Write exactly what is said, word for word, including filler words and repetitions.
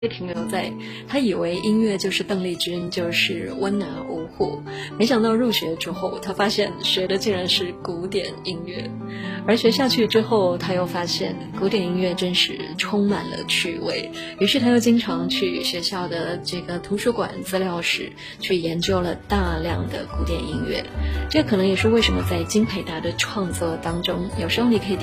停留在他以为音乐就是邓丽君，就是温拿五虎，没想到入学之后他发现学的竟然是古典音乐，而学下去之后他又发现古典音乐真是充满了趣味，于是他又经常去学校的这个图书馆资料室去研究了大量的古典音乐。这可能也是为什么在金培达的创作当中，有时候你可以